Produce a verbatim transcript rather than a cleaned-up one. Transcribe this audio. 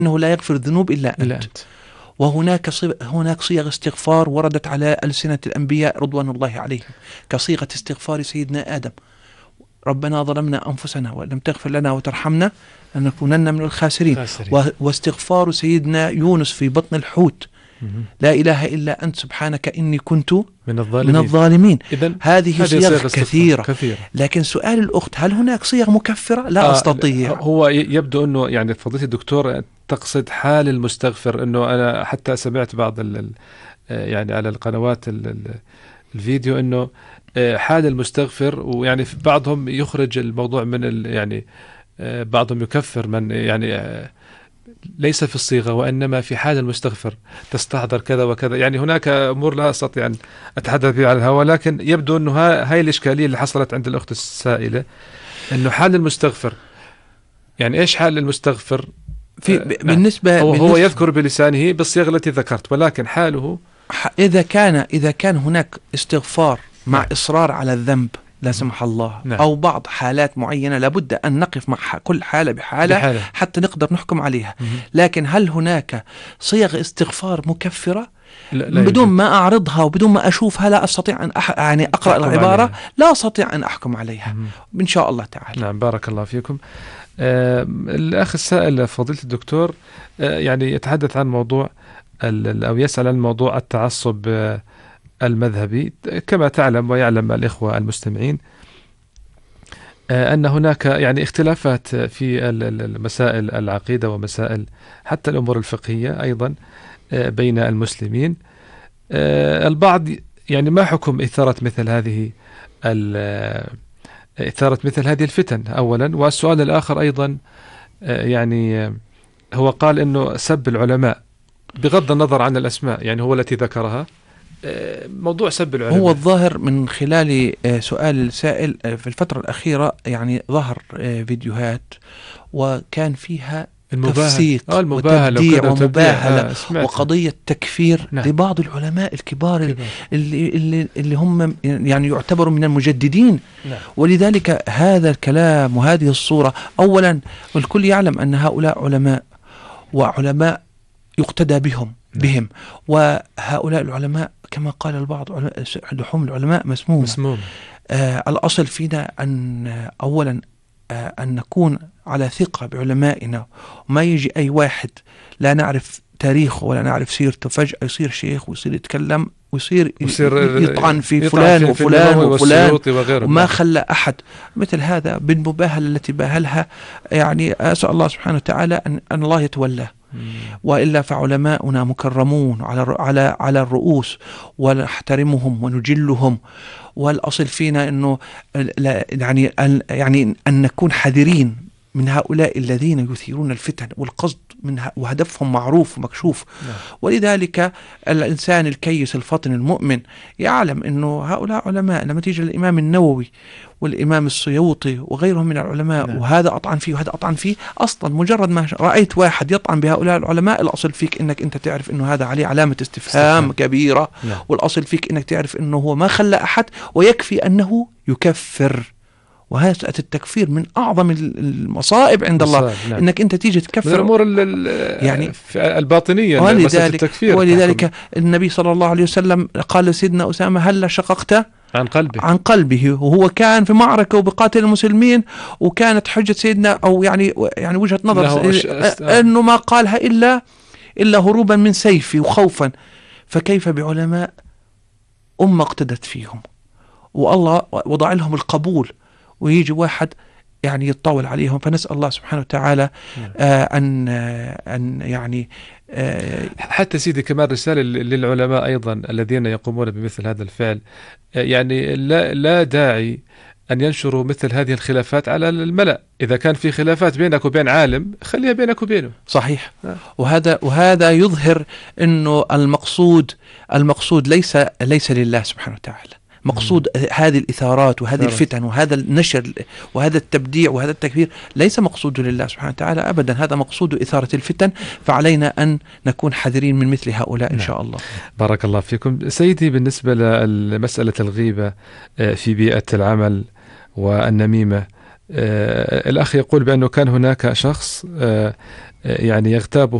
إنه لا يغفر الذنوب إلا أنت, إلا أنت. وهناك هناك صيغ استغفار وردت على ألسنة الأنبياء رضوان الله عليهم كصيغة استغفار سيدنا آدم: ربنا ظلمنا أنفسنا وإن لم تغفر لنا وترحمنا لنكونن من الخاسرين. خاسرين. واستغفار سيدنا يونس في بطن الحوت: لا إله إلا أنت سبحانك إني كنت من الظالمين, من الظالمين. إذن هذه صيغ كثيرة. كثير. لكن سؤال الأخت: هل هناك صيغ مكفرة؟ لا آه أستطيع. هو يبدو أنه يعني فضيلة الدكتور تقصد حال المستغفر، أنه أنا حتى سمعت بعض ال يعني على القنوات ال الفيديو أنه حال المستغفر، ويعني بعضهم يخرج الموضوع من يعني بعضهم يكفر من يعني ليس في الصيغة وإنما في حال المستغفر تستحضر كذا وكذا. يعني هناك أمور لا أستطيع أن أتحدث بها على الهواء، لكن يبدو أنه هاي الإشكالية اللي حصلت عند الأخت السائلة، أنه حال المستغفر يعني إيش حال المستغفر في بالنسبة هو, بالنسبة هو يذكر بلسانه بالصيغة التي ذكرت، ولكن حاله إذا كان إذا كان هناك استغفار مع نعم. إصرار على الذنب لا سمح الله نعم. أو بعض حالات معينة لابد أن نقف مع كل حالة بحالة, بحالة حتى نقدر نحكم عليها. مم. لكن هل هناك صيغ استغفار مكفرة؟ لا لا بدون يوجد. ما أعرضها وبدون ما أشوفها لا أستطيع أن أح... يعني أقرأ العبارة عليها. لا أستطيع أن أحكم عليها. مم. إن شاء الله تعالى. نعم بارك الله فيكم. آه الأخ السائل فضيلة الدكتور آه يعني يتحدث عن موضوع أو يسأل عن موضوع التعصب آه المذهبي. كما تعلم ويعلم الإخوة المستمعين أن هناك يعني اختلافات في المسائل العقيدة ومسائل حتى الأمور الفقهية أيضا بين المسلمين. البعض يعني ما حكم إثارة مثل هذه إثارة مثل هذه الفتن أولا، والسؤال الآخر أيضا يعني هو قال إنه سب العلماء بغض النظر عن الأسماء، يعني هو التي ذكرها موضوع سب العلماء. هو الظاهر من خلال سؤال السائل في الفترة الأخيرة يعني ظهر فيديوهات وكان فيها تفسيق وتبديع ومباهلة آه وقضية تكفير نعم. لبعض العلماء الكبار كبار. اللي, اللي, اللي هم يعني يعتبروا من المجددين نعم. ولذلك هذا الكلام وهذه الصورة، أولا الكل يعلم أن هؤلاء علماء وعلماء يقتدى بهم بهم وهؤلاء العلماء كما قال البعض لحوم العلماء مسمومة. مسموم. آه الأصل فينا أن أولا آه أن نكون على ثقة بعلمائنا، وما يجي أي واحد لا نعرف تاريخه ولا نعرف سيرته فجأة يصير شيخ ويصير يتكلم ويصير يطعن في فلان وفلان وفلان وما خلى أحد. مثل هذا بالمباهلة التي باهلها يعني أسأل الله سبحانه وتعالى أن, أن الله يتولاه. وإلا فعلماؤنا مكرمون على على على الرؤوس ونحترمهم ونجلهم، والأصل فينا إنه يعني أن يعني أن نكون حذرين من هؤلاء الذين يثيرون الفتن، والقصد منها وهدفهم معروف ومكشوف. نعم. ولذلك الإنسان الكيس الفطن المؤمن يعلم إنه هؤلاء علماء. لما تيجي الإمام النووي والإمام السيوطي وغيرهم من العلماء نعم. وهذا أطعن فيه وهذا أطعن فيه، أصلا مجرد ما رأيت واحد يطعن بهؤلاء العلماء الأصل فيك إنك أنت تعرف إنه هذا عليه علامة استفهام, استفهام. كبيرة. نعم. والأصل فيك إنك تعرف إنه هو ما خلى أحد، ويكفي أنه يكفر. وهذا التكفير من أعظم المصائب عند الله. نعم. إنك أنت تيجي تكفر الأمور يعني الباطنية. ولذلك, ولذلك النبي صلى الله عليه وسلم قال لسيدنا أسامة: هل شققت عن قلبه عن قلبه وهو كان في معركة وبقاتل المسلمين، وكانت حجة سيدنا أو يعني يعني وجهة نظر أنه ما قالها إلا إلا هروبا من سيفي وخوفا. فكيف بعلماء أمة اقتدت فيهم والله وضع لهم القبول، ويجي واحد يعني يتطاول عليهم؟ فنسأل الله سبحانه وتعالى آه أن آه أن يعني آه حتى سيدي كمان رسالة للعلماء أيضا الذين يقومون بمثل هذا الفعل، آه يعني لا لا داعي أن ينشروا مثل هذه الخلافات على الملأ. إذا كان في خلافات بينك وبين عالم خليها بينك وبينه. صحيح. آه. وهذا وهذا يظهر إنه المقصود المقصود ليس ليس لله سبحانه وتعالى. مقصود مم. هذه الإثارات وهذه إثارات. الفتن وهذا النشر وهذا التبديع وهذا التكفير ليس مقصود لله سبحانه وتعالى أبدا، هذا مقصود إثارة الفتن. فعلينا أن نكون حذرين من مثل هؤلاء إن نعم. شاء الله. بارك الله فيكم سيدي. بالنسبة لمسألة الغيبة في بيئة العمل والنميمة، الأخ يقول بأنه كان هناك شخص يعني يغتابه